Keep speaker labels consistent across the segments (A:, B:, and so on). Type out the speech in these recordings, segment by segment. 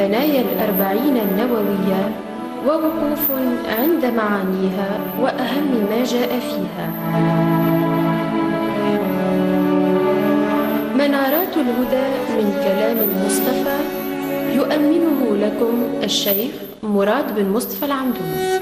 A: ثنايا الأربعين النووية ووقوف عند معانيها وأهم ما جاء فيها. منارات الهدى من كلام المصطفى، يؤمنه لكم الشيخ مراد بن مصطفى العمدوني.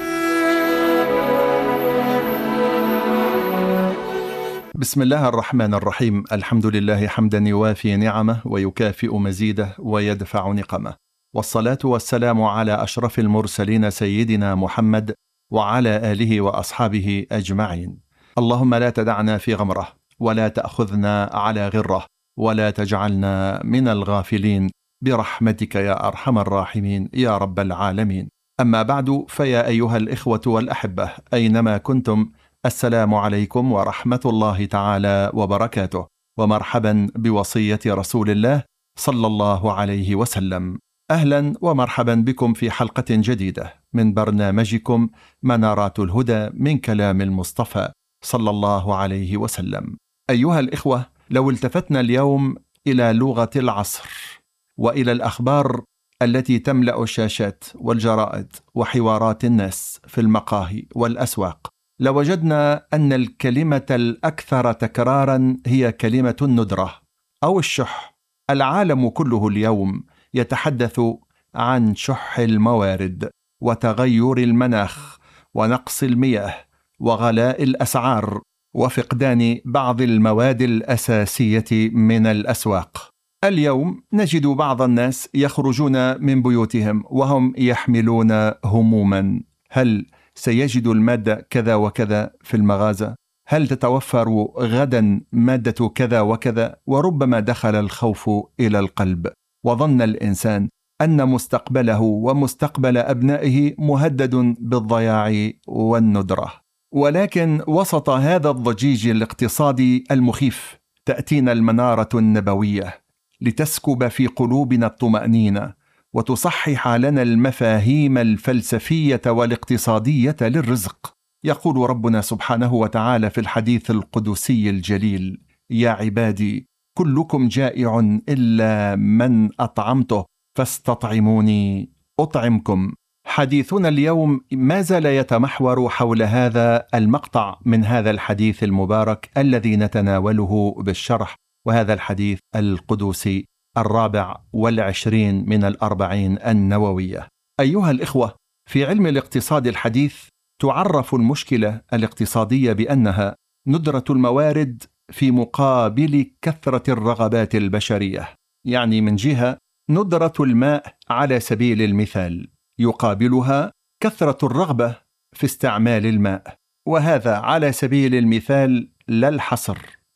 B: بسم الله الرحمن الرحيم. الحمد لله حمدا يوافي نعمه ويكافئ مزيده ويدفع نقمه، والصلاة والسلام على أشرف المرسلين سيدنا محمد وعلى آله وأصحابه أجمعين. اللهم لا تدعنا في غمرة، ولا تأخذنا على غرة، ولا تجعلنا من الغافلين برحمتك يا أرحم الراحمين يا رب العالمين. أما بعد، فيا أيها الإخوة والأحبة أينما كنتم، السلام عليكم ورحمة الله تعالى وبركاته، ومرحبا بوصية رسول الله صلى الله عليه وسلم. أهلا ومرحبا بكم في حلقة جديدة من برنامجكم منارات الهدى من كلام المصطفى صلى الله عليه وسلم. أيها الإخوة، لو التفتنا اليوم إلى لغة العصر وإلى الأخبار التي تملأ الشاشات والجرائد وحوارات الناس في المقاهي والأسواق، لوجدنا أن الكلمة الأكثر تكرارا هي كلمة الندرة أو الشح. العالم كله اليوم يتحدث عن شح الموارد وتغير المناخ ونقص المياه وغلاء الأسعار وفقدان بعض المواد الأساسية من الأسواق. اليوم نجد بعض الناس يخرجون من بيوتهم وهم يحملون هموما: هل سيجد المادة كذا وكذا في المغازة؟ هل تتوفر غدا مادة كذا وكذا؟ وربما دخل الخوف إلى القلب، وظن الإنسان أن مستقبله ومستقبل أبنائه مهدد بالضياع والندرة. ولكن وسط هذا الضجيج الاقتصادي المخيف تأتينا المنارة النبوية لتسكب في قلوبنا الطمأنينة وتصحح لنا المفاهيم الفلسفية والاقتصادية للرزق. يقول ربنا سبحانه وتعالى في الحديث القدسي الجليل: يا عبادي كلكم جائع إلا من أطعمته فاستطعموني أطعمكم. حديثنا اليوم ما زال يتمحور حول هذا المقطع من هذا الحديث المبارك الذي نتناوله بالشرح، وهذا الحديث القدسي 24 من 40 النووية. أيها الإخوة، في علم الاقتصاد الحديث تعرف المشكلة الاقتصادية بأنها ندرة الموارد في مقابل كثرة الرغبات البشرية. يعني من جهة ندرة الماء على سبيل المثال، يقابلها كثرة الرغبة في استعمال الماء، وهذا على سبيل المثال لا الحصر.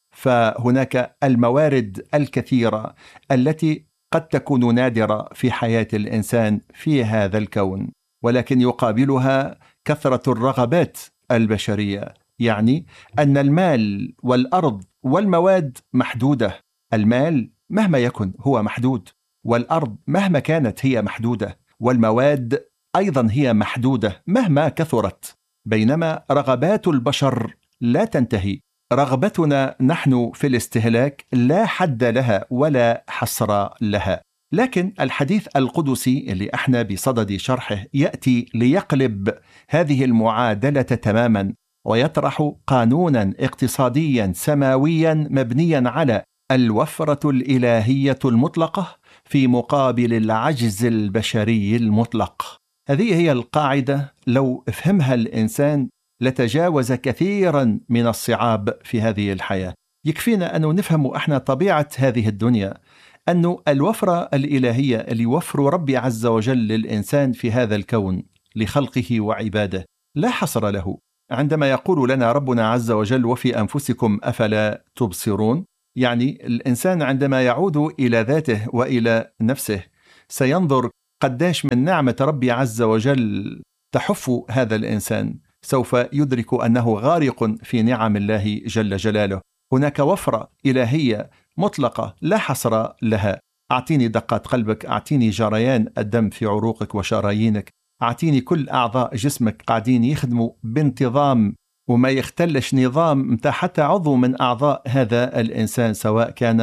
B: فهناك الموارد الكثيرة التي قد تكون نادرة في حياة الإنسان في هذا الكون، ولكن يقابلها كثرة الرغبات البشرية. يعني أن المال والأرض والمواد محدودة. المال مهما يكن هو محدود، والأرض مهما كانت هي محدودة، والمواد أيضا هي محدودة مهما كثرت، بينما رغبات البشر لا تنتهي. رغبتنا نحن في الاستهلاك لا حد لها ولا حصر لها. لكن الحديث القدسي اللي احنا بصدد شرحه يأتي ليقلب هذه المعادلة تماما، ويطرح قانونا اقتصاديا سماويا مبنيا على الوفرة الإلهية المطلقة في مقابل العجز البشري المطلق. هذه هي القاعدة، لو فهمها الإنسان لتجاوز كثيرا من الصعاب في هذه الحياة. يكفينا أنه نفهم احنا طبيعة هذه الدنيا، أن الوفرة الإلهية اللي يوفر ربي عز وجل للإنسان في هذا الكون لخلقه وعباده لا حصر له. عندما يقول لنا ربنا عز وجل: وفي أنفسكم أفلا تبصرون، يعني الإنسان عندما يعود إلى ذاته وإلى نفسه سينظر قداش من نعمة ربي عز وجل تحف هذا الإنسان، سوف يدرك أنه غارق في نعم الله جل جلاله. هناك وفرة إلهية مطلقة لا حصر لها. أعطيني دقات قلبك، أعطيني جريان الدم في عروقك وشرايينك، أعطيني كل أعضاء جسمك قاعدين يخدموا بانتظام وما يختلش نظام متى حتى عضو من أعضاء هذا الإنسان، سواء كان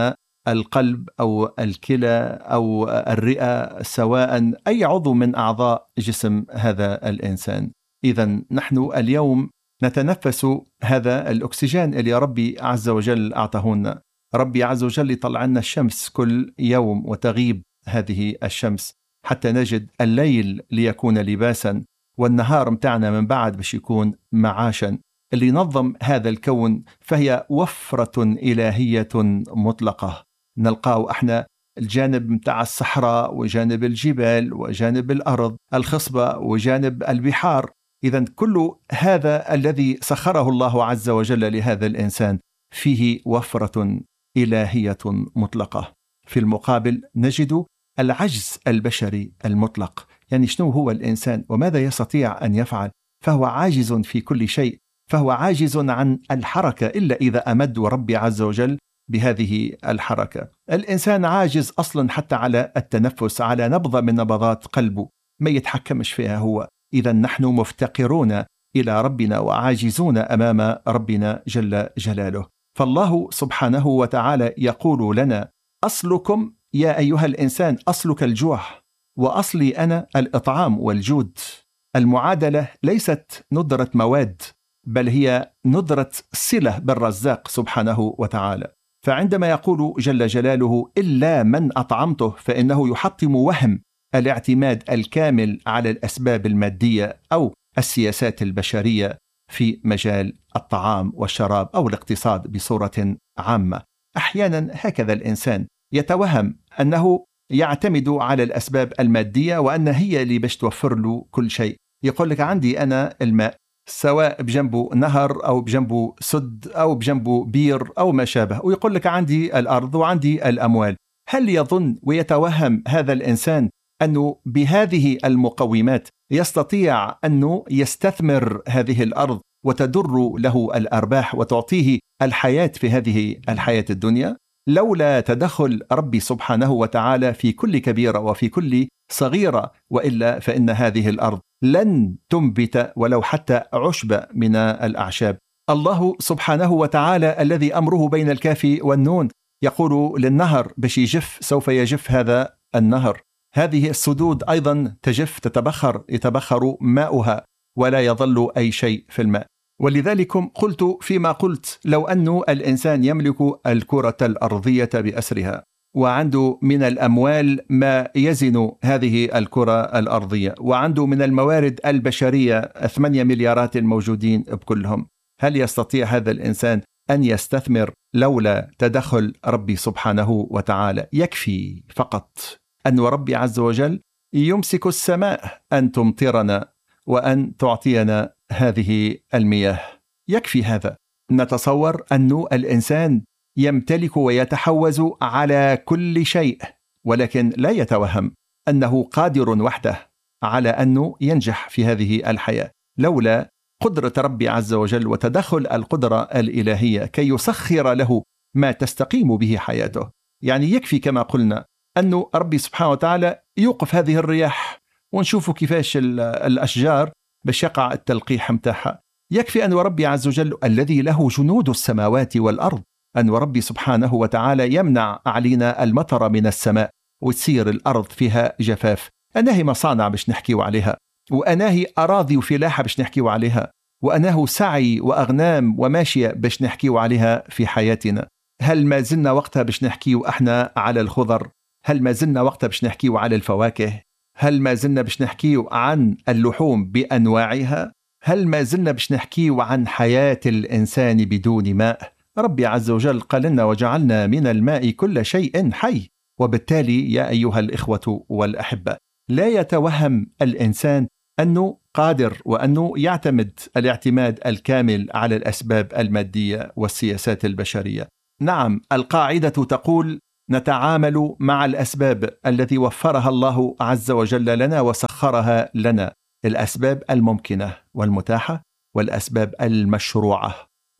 B: القلب أو الكلى أو الرئة، سواء أي عضو من أعضاء جسم هذا الإنسان. إذن نحن اليوم نتنفس هذا الأكسجين اللي ربي عز وجل أعطاهن. ربي عز وجل يطلع لنا الشمس كل يوم وتغيب هذه الشمس حتى نجد الليل ليكون لباسا، والنهار متاعنا من بعد باش يكون معاشا. اللي نظم هذا الكون فهي وفرة إلهية مطلقة. نلقاو احنا الجانب متاع الصحراء وجانب الجبال وجانب الأرض الخصبة وجانب البحار. إذن كل هذا الذي سخره الله عز وجل لهذا الإنسان فيه وفرة إلهية مطلقة. في المقابل نجد العجز البشري المطلق. يعني شنو هو الإنسان وماذا يستطيع أن يفعل؟ فهو عاجز في كل شيء، فهو عاجز عن الحركة إلا إذا أمد ربي عز وجل بهذه الحركة. الإنسان عاجز أصلا حتى على التنفس، على نبضة من نبضات قلبه ما يتحكمش فيها هو. إذا نحن مفتقرون إلى ربنا وعاجزون أمام ربنا جل جلاله. فالله سبحانه وتعالى يقول لنا: أصلكم يا أيها الإنسان أصلك الجوع، وأصلي أنا الإطعام والجود. المعادلة ليست ندرة مواد، بل هي ندرة صلة بالرزاق سبحانه وتعالى. فعندما يقول جل جلاله: إلا من أطعمته، فإنه يحطم وهم الاعتماد الكامل على الأسباب المادية أو السياسات البشرية في مجال الطعام والشراب أو الاقتصاد بصورة عامة. أحيانا هكذا الإنسان يتوهم أنه يعتمد على الأسباب المادية وأن هي اللي باش توفر له كل شيء. يقول لك: عندي أنا الماء، سواء بجنبه نهر أو بجنبه سد أو بجنبه بير أو ما شابه، ويقول لك عندي الأرض وعندي الأموال. هل يظن ويتوهم هذا الإنسان أنه بهذه المقومات يستطيع أنه يستثمر هذه الأرض وتدر له الأرباح وتعطيه الحياة في هذه الحياة الدنيا؟ لولا تدخل ربي سبحانه وتعالى في كل كبيرة وفي كل صغيرة، وإلا فإن هذه الأرض لن تنبت ولو حتى عشب من الأعشاب. الله سبحانه وتعالى الذي أمره بين الكاف والنون يقول للنهر باش يجف سوف يجف هذا النهر. هذه السدود أيضا تجف، يتبخر ماؤها ولا يظل أي شيء في الماء. ولذلك قلت فيما قلت: لو أن الإنسان يملك الكرة الأرضية بأسرها وعنده من الأموال ما يزن هذه الكرة الأرضية وعنده من الموارد البشرية 8 مليارات الموجودين بكلهم، هل يستطيع هذا الإنسان أن يستثمر لولا تدخل ربي سبحانه وتعالى؟ يكفي فقط أن ربي عز وجل يمسك السماء أن تمطرنا وأن تعطينا هذه المياه. يكفي هذا. نتصور أن الإنسان يمتلك ويتحوز على كل شيء، ولكن لا يتوهم أنه قادر وحده على أنه ينجح في هذه الحياة لولا قدرة ربي عز وجل وتدخل القدرة الإلهية كي يسخر له ما تستقيم به حياته. يعني يكفي كما قلنا أن ربي سبحانه وتعالى يوقف هذه الرياح ونشوفوا كيفاش الأشجار باش يقع التلقيح متاعها. يكفي أن ربي عز وجل الذي له جنود السماوات والأرض، أن ربي سبحانه وتعالى يمنع علينا المطر من السماء وتصير الأرض فيها جفاف. أناهي مصانع باش نحكيو عليها، وأناهي أراضي وفلاحة باش نحكيو عليها، وأناه سعي وأغنام وماشية باش نحكيو عليها في حياتنا. هل ما زلنا وقتها باش نحكيو احنا على الخضر؟ هل ما زلنا وقتها باش نحكيو على الفواكه؟ هل ما زلنا باش نحكيو عن اللحوم بأنواعها؟ هل ما زلنا باش نحكيو عن حياة الإنسان بدون ماء؟ ربي عز وجل قال لنا: وجعلنا من الماء كل شيء حي. وبالتالي يا أيها الإخوة والأحبة، لا يتوهم الإنسان أنه قادر وأنه يعتمد الاعتماد الكامل على الأسباب المادية والسياسات البشرية. نعم، القاعدة تقول: نتعامل مع الأسباب التي وفرها الله عز وجل لنا وسخرها لنا، الأسباب الممكنة والمتاحة والأسباب المشروعة،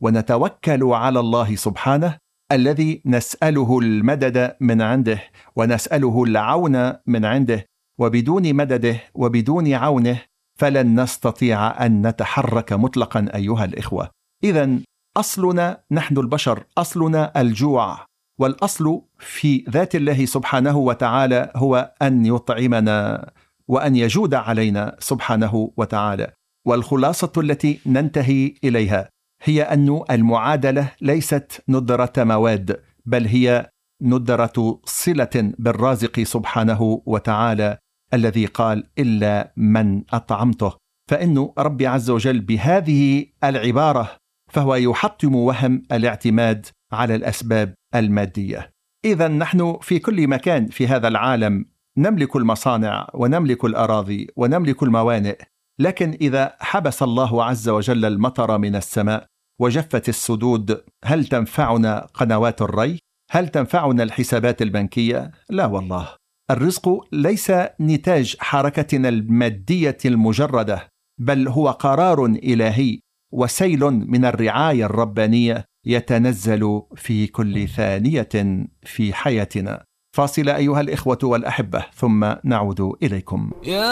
B: ونتوكل على الله سبحانه الذي نسأله المدد من عنده ونسأله العون من عنده، وبدون مدده وبدون عونه فلن نستطيع أن نتحرك مطلقا أيها الإخوة. إذن أصلنا نحن البشر، أصلنا الجوع، والأصل في ذات الله سبحانه وتعالى هو أن يطعمنا وأن يجود علينا سبحانه وتعالى. والخلاصة التي ننتهي إليها هي أن المعادلة ليست ندرة مواد، بل هي ندرة صلة بالرازق سبحانه وتعالى الذي قال إلا من أطعمته. فإن ربي عز وجل بهذه العبارة فهو يحطم وهم الاعتماد على الأسباب المادية. إذا نحن في كل مكان في هذا العالم نملك المصانع ونملك الأراضي ونملك الموانئ، لكن إذا حبس الله عز وجل المطر من السماء وجفت السدود، هل تنفعنا قنوات الري؟ هل تنفعنا الحسابات البنكية؟ لا والله. الرزق ليس نتاج حركتنا المادية المجردة، بل هو قرار إلهي وسيل من الرعاية الربانية يتنزل في كل ثانية في حياتنا. فاصل أيها الإخوة والأحبة ثم نعود إليكم.